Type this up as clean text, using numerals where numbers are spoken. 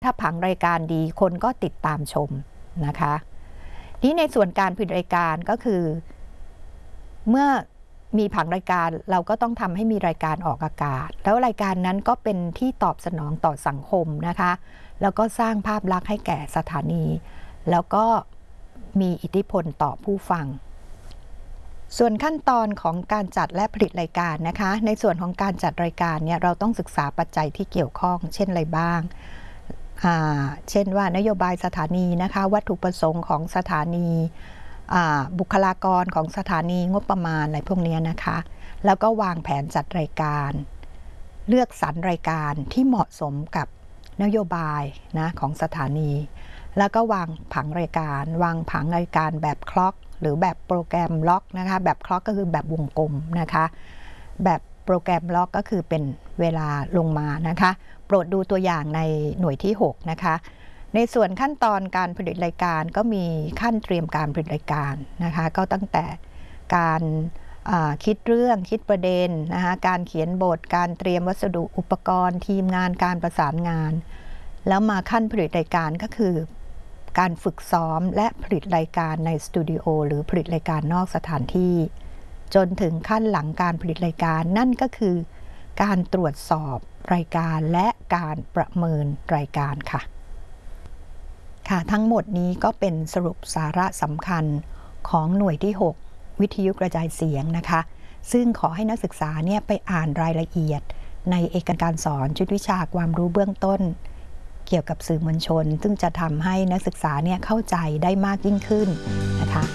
ถ้าผังรายการดีคนก็ติดตามชมนะคะที่ในส่วนการผลิตรายการก็คือเมื่อมีผังรายการเราก็ต้องทำให้มีรายการออกอากาศแล้วรายการนั้นก็เป็นที่ตอบสนองต่อสังคมนะคะแล้วก็สร้างภาพลักษณ์ให้แก่สถานีแล้วก็มีอิทธิพลต่อผู้ฟังส่วนขั้นตอนของการจัดและผลิตรายการนะคะในส่วนของการจัดรายการเนี่ยเราต้องศึกษาปัจจัยที่เกี่ยวข้องเช่นอะไรบ้างเช่นว่านโยบายสถานีนะคะวัตถุประสงค์ของสถานีบุคลากรของสถานีงบประมาณอะไรพวกนี้นะคะแล้วก็วางแผนจัดรายการเลือกสรรรายการที่เหมาะสมกับนโยบายนะของสถานีแล้วก็วางผังรายการแบบคล็อกหรือแบบโปรแกรมล็อกนะคะแบบคล็อกก็คือแบบวงกลมนะคะแบบโปรแกรมล็อกก็คือเป็นเวลาลงมานะคะโปรดดูตัวอย่างในหน่วยที่6นะคะในส่วนขั้นตอนการผลิตรายการก็มีขั้นเตรียมการผลิตรายการนะคะก็ตั้งแต่การคิดเรื่องคิดประเด็นนะคะการเขียนบทการเตรียมวัสดุอุปกรณ์ทีมงานการประสานงานแล้วมาขั้นผลิตรายการก็คือการฝึกซ้อมและผลิตรายการในสตูดิโอหรือผลิตรายการนอกสถานที่จนถึงขั้นหลังการผลิตรายการนั่นก็คือการตรวจสอบรายการและการประเมินรายการค่ะทั้งหมดนี้ก็เป็นสรุปสาระสำคัญของหน่วยที่6วิทยุกระจายเสียงนะคะซึ่งขอให้นักศึกษาเนี่ยไปอ่านรายละเอียดในเอกการสอนชุดวิชาความรู้เบื้องต้นเกี่ยวกับสื่อมวลชนซึ่งจะทำให้นักศึกษาเนี่ยเข้าใจได้มากยิ่งขึ้นนะคะ